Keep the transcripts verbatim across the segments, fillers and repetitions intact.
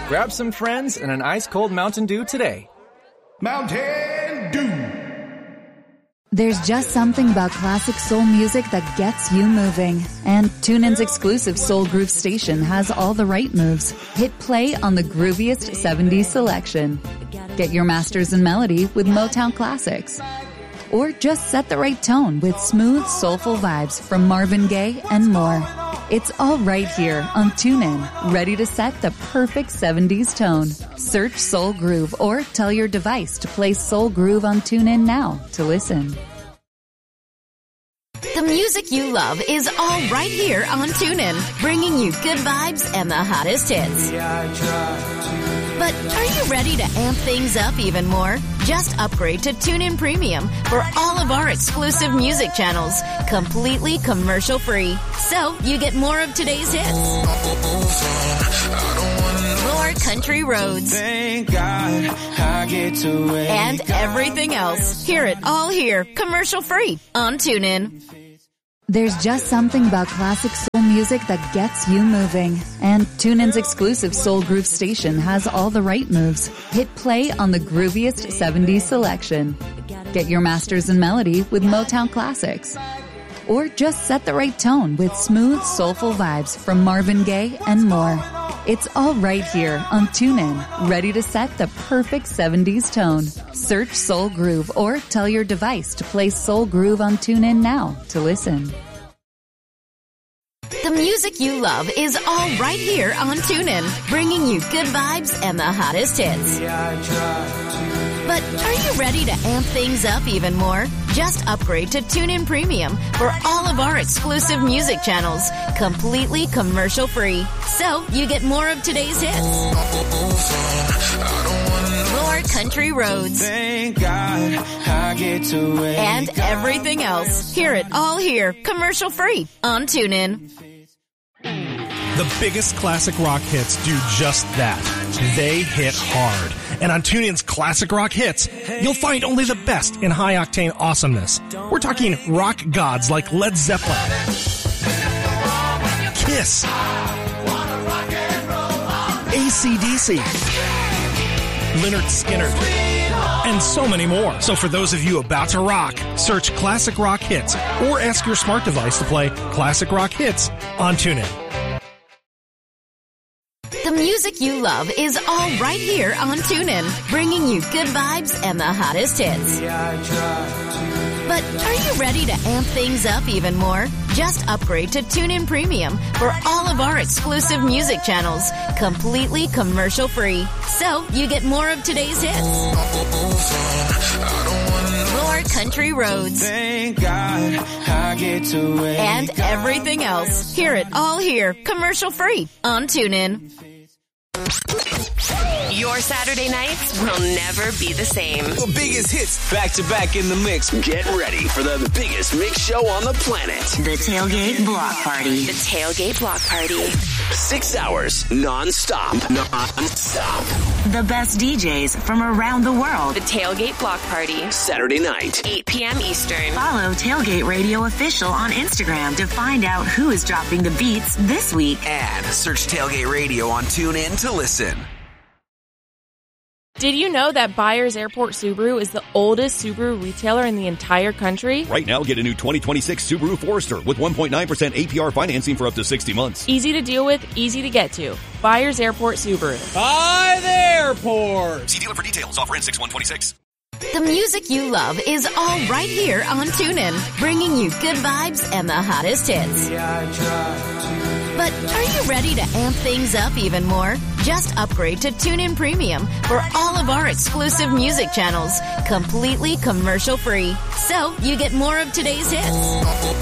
Grab some friends and an ice-cold Mountain Dew today. Mountain Dew. There's just something about classic soul music that gets you moving. And TuneIn's exclusive Soul Groove station has all the right moves. Hit play on the grooviest seventies selection. Get your masters in melody with Motown classics. Or just set the right tone with smooth, soulful vibes from Marvin Gaye and more. It's all right here on TuneIn, ready to set the perfect seventies tone. Search Soul Groove or tell your device to play Soul Groove on TuneIn now to listen. The music you love is all right here on TuneIn, bringing you good vibes and the hottest hits. But are you ready to amp things up even more? Just upgrade to TuneIn Premium for all of our exclusive music channels, completely commercial-free. So you get more of today's hits, more country roads, Thank God I get to wake and everything else. Hear it all here, commercial-free on TuneIn. There's just something about classic soul music that gets you moving. And TuneIn's exclusive Soul Groove station has all the right moves. Hit play on the grooviest seventies selection. Get your masters in melody with Motown classics. Or just set the right tone with smooth, soulful vibes from Marvin Gaye and more. It's all right here on TuneIn, ready to set the perfect seventies tone. Search Soul Groove or tell your device to play Soul Groove on TuneIn now to listen. The music you love is all right here on TuneIn, bringing you good vibes and the hottest hits. But are you ready to amp things up even more? Just upgrade to TuneIn Premium for all of our exclusive music channels, completely commercial-free. So you get more of today's hits, more country roads, Thank God I get to wake and everything else. Hear it all here, commercial-free on TuneIn. The biggest classic rock hits do just that. They hit hard. And on TuneIn's Classic Rock Hits, you'll find only the best in high-octane awesomeness. We're talking rock gods like Led Zeppelin, Kiss, A C D C, Lynyrd Skynyrd, and so many more. So for those of you about to rock, search Classic Rock Hits or ask your smart device to play Classic Rock Hits on TuneIn. The music you love is all right here on TuneIn, bringing you good vibes and the hottest hits. But are you ready to amp things up even more? Just upgrade to TuneIn Premium for all of our exclusive music channels, completely commercial-free. So you get more of today's hits, more country roads, Thank God I get to wake and everything else. Hear it all here, commercial-free on TuneIn. Your Saturday nights will never be the same. The biggest hits back to back in the mix. Get ready for the biggest mix show on the planet. The Tailgate Block Party. The Tailgate Block Party. Six hours non-stop. Non-stop. The best D Js from around the world. The Tailgate Block Party. Saturday night, eight p.m. Eastern. Follow Tailgate Radio Official on Instagram to find out who is dropping the beats this week. And search Tailgate Radio on TuneIn to listen. Did you know that Byers Airport Subaru is the oldest Subaru retailer in the entire country? Right now, get a new twenty twenty-six Subaru Forester with one point nine percent A P R financing for up to sixty months. Easy to deal with, easy to get to. Byers Airport Subaru. By the airport! See dealer for details. Offer in six one twenty-six. The music you love is all right here on TuneIn, bringing you good vibes and the hottest hits. But are you ready to amp things up even more? Just upgrade to TuneIn Premium for all of our exclusive music channels, completely commercial-free. So you get more of today's hits,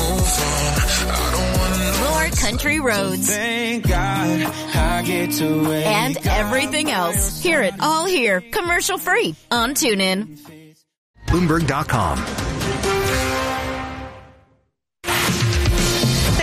more country roads, Thank God I get to wake and everything else. Hear it all here, commercial-free on TuneIn. Bloomberg dot com.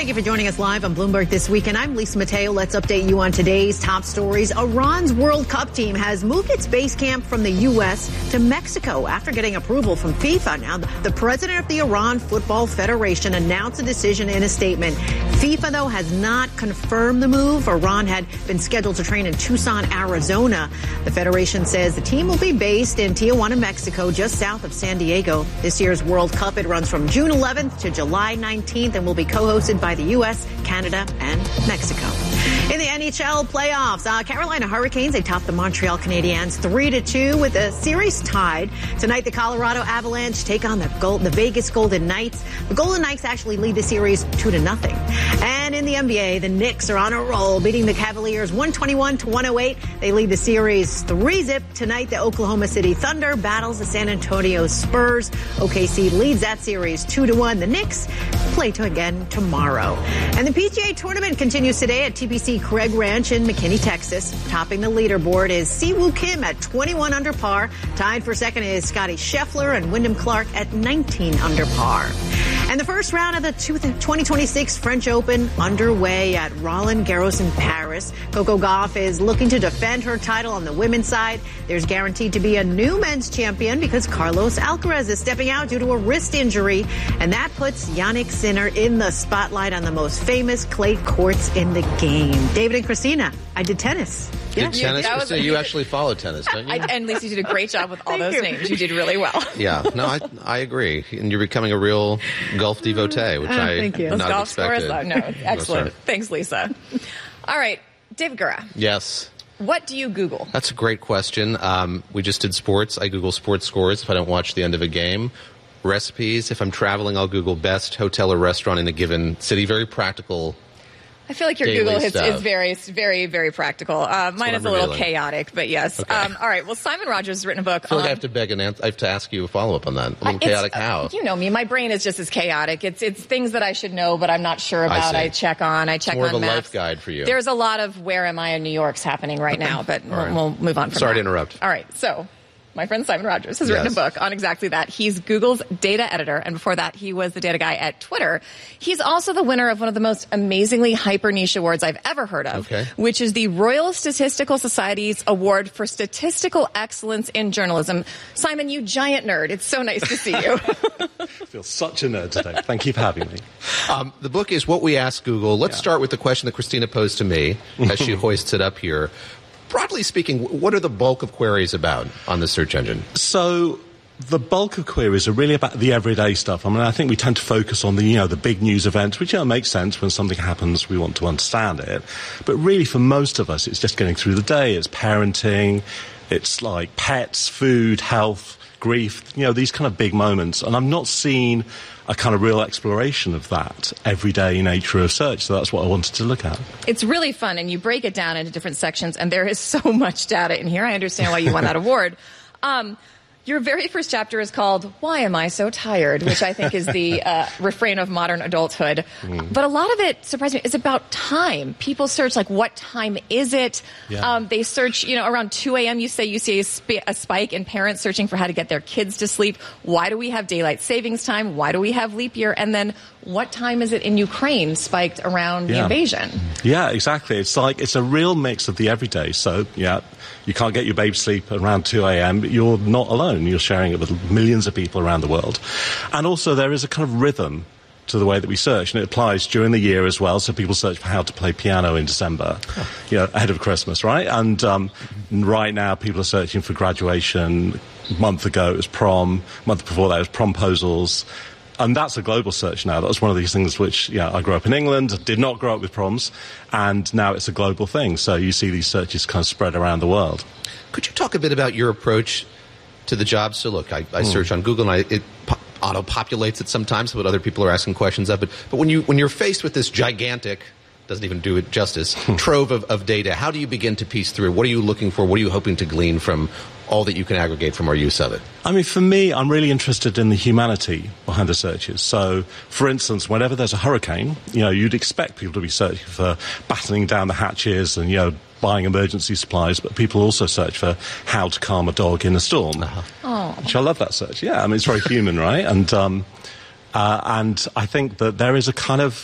Thank you for joining us live on Bloomberg This Weekend. I'm Lisa Mateo. Let's update you on today's top stories. Iran's World Cup team has moved its base camp from the U S to Mexico after getting approval from FIFA. Now, the president of the Iran Football Federation announced the decision in a statement. FIFA, though, has not confirmed the move. Iran had been scheduled to train in Tucson, Arizona. The federation says the team will be based in Tijuana, Mexico, just south of San Diego. This year's World Cup, it runs from June eleventh to July nineteenth and will be co-hosted by the U S, Canada, and Mexico. In the N H L playoffs, uh, Carolina Hurricanes, they topped the Montreal Canadiens three to two with the series tied. Tonight, the Colorado Avalanche take on the, Gold, the Vegas Golden Knights. The Golden Knights actually lead the series two to nothing. And in the N B A, the Knicks are on a roll, beating the Cavaliers one twenty-one to one oh eight. They lead the series three zip. Tonight, the Oklahoma City Thunder battles the San Antonio Spurs. O K C leads that series two to one. The Knicks play to again tomorrow. And the P G A Tournament continues today at T P C Craig Ranch in McKinney, Texas. Topping the leaderboard is Siwoo Kim at twenty-one under par. Tied for second is Scotty Scheffler and Wyndham Clark at nineteen under par. And the first round of the twenty twenty-six French Open underway at Roland Garros in Paris. Coco Gauff is looking to defend her title on the women's side. There's guaranteed to be a new men's champion because Carlos Alcaraz is stepping out due to a wrist injury. And that puts Yannick Sinner in the spotlight on the most famous clay courts in the game. David and Christina, I did tennis. Yeah. Did tennis? Yeah, Christina, you actually follow tennis, don't you? I, and Lisa, you did a great job with all those you. names. You did really well. Yeah, no, I I agree. And you're becoming a real golf devotee, which uh, I thank you. not Those golf expected. Scores, no, excellent. Thanks, Lisa. All right, David Gura. Yes. What do you Google? That's a great question. Um, we just did sports. I Google sports scores if I don't watch the end of a game. Recipes. If I'm traveling, I'll Google best hotel or restaurant in a given city. Very practical. I feel like your Daily Google is, stuff. is very, very, very practical. Uh, mine is a little revealing. chaotic, but yes. Okay. Um, all right. Well, Simon Rogers has written a book. I feel on, like I have to beg and answer, I have to ask you a follow up on that. A little uh, chaotic how? You know me. My brain is just as chaotic. It's it's things that I should know, but I'm not sure about. I, I check on. I check it's more on of a maps. life guide for you. There's a lot of where am I in New York's happening right now, but we'll, right. we'll move on from Sorry that. to interrupt. All right. So. My friend Simon Rogers has yes. written a book on exactly that. He's Google's data editor, and before that, he was the data guy at Twitter. He's also the winner of one of the most amazingly hyper niche awards I've ever heard of, okay. which is the Royal Statistical Society's Award for Statistical Excellence in Journalism. Simon, you giant nerd. It's so nice to see you. I feel such a nerd today. Thank you for having me. Um, the book is What We Ask Google. Let's yeah. start with the question that Christina posed to me as she hoists it up here. Broadly speaking, what are the bulk of queries about on the search engine? So the bulk of queries are really about the everyday stuff. I mean, I think we tend to focus on the, you know, the big news events, which, you know, makes sense. When something happens, we want to understand it. But really, for most of us, it's just getting through the day. It's parenting. It's like pets, food, health, grief, you know, these kind of big moments. And I've not seen a kind of real exploration of that everyday nature of search. So that's what I wanted to look at. It's really fun, and you break it down into different sections, and there is so much data in here. I understand why you won that award. Um, your very first chapter is called Why Am I So Tired?, which I think is the uh, refrain of modern adulthood. Mm. But a lot of it, surprised me, is about time. People search, like, what time is it? Yeah. Um, they search, you know, around two a.m. you say you see a, sp- a spike in parents searching for how to get their kids to sleep. Why do we have daylight savings time? Why do we have leap year? And then what time is it in Ukraine spiked around yeah. the invasion? Yeah, exactly. It's like, it's a real mix of the everyday. So, yeah, you can't get your babe to sleep around two a.m., but you're not alone. You're sharing it with millions of people around the world. And also there is a kind of rhythm to the way that we search, and it applies during the year as well. So people search for how to play piano in December, oh. you know, ahead of Christmas, right? And um, right now people are searching for graduation. A month ago it was prom. A month before that it was promposals. And that's a global search now. That was one of these things which, yeah, I grew up in England, did not grow up with proms, and now it's a global thing. So you see these searches kind of spread around the world. Could you talk a bit about your approach to the job? So look, I, I mm. search on Google, and I, it po- auto-populates it sometimes, what other people are asking questions of. But, but when, you, when you're faced with this gigantic, doesn't even do it justice, trove of, of data, how do you begin to piece through? What are you looking for? What are you hoping to glean from all that you can aggregate from our use of it? I mean, for me, I'm really interested in the humanity behind the searches. So, for instance, whenever there's a hurricane, you know, you'd expect people to be searching for battening down the hatches and, you know, buying emergency supplies, but people also search for how to calm a dog in a storm. Uh-huh. Oh. Which I love that search. Yeah, I mean, it's very human, right? And um, uh, and I think that there is a kind of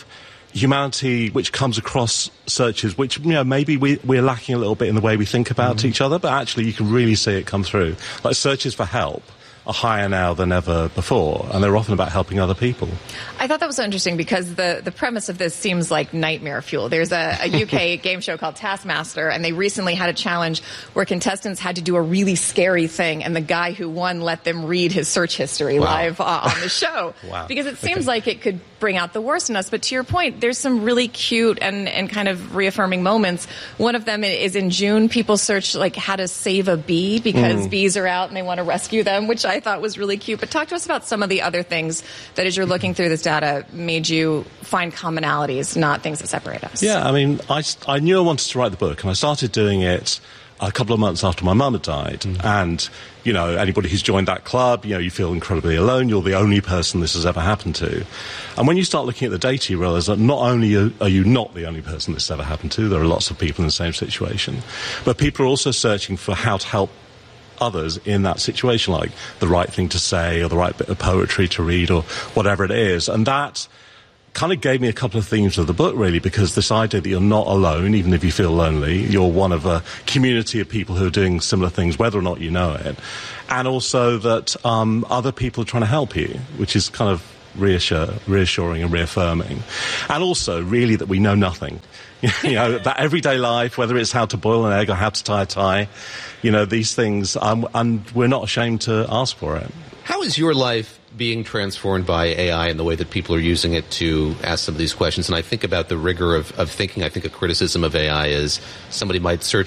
humanity which comes across searches, which, you know, maybe we, we're lacking a little bit in the way we think about mm. each other, but actually you can really see it come through. Like searches for help are higher now than ever before, and they're often about helping other people. I thought that was so interesting because the, the premise of this seems like nightmare fuel. There's a, a U K game show called Taskmaster, and they recently had a challenge where contestants had to do a really scary thing, and the guy who won let them read his search history wow. live uh, on the show. Wow. Because it seems okay. like it could bring out the worst in us. But to your point, there's some really cute and, and kind of reaffirming moments. One of them is in June, people search like how to save a bee because mm. bees are out and they want to rescue them, which I thought was really cute. But talk to us about some of the other things that as you're looking through this data made you find commonalities, not things that separate us. Yeah, I mean, I, I knew I wanted to write the book, and I started doing it a couple of months after my mum had died. Mm. And, you know, anybody who's joined that club, you know, you feel incredibly alone. You're the only person this has ever happened to. And when you start looking at the data, you realise that not only are you not the only person this has ever happened to, there are lots of people in the same situation, but people are also searching for how to help others in that situation, like the right thing to say or the right bit of poetry to read or whatever it is. And that kind of gave me a couple of themes of the book, really, because this idea that you're not alone, even if you feel lonely, you're one of a community of people who are doing similar things, whether or not you know it, and also that um, other people are trying to help you, which is kind of reassure, reassuring and reaffirming. And also, really, that we know nothing. You know, that everyday life, whether it's how to boil an egg or how to tie a tie, you know, these things, um, and we're not ashamed to ask for it. How is your life being transformed by A I and the way that people are using it to ask some of these questions? And I think about the rigor of, of thinking. I think a criticism of A I is somebody might search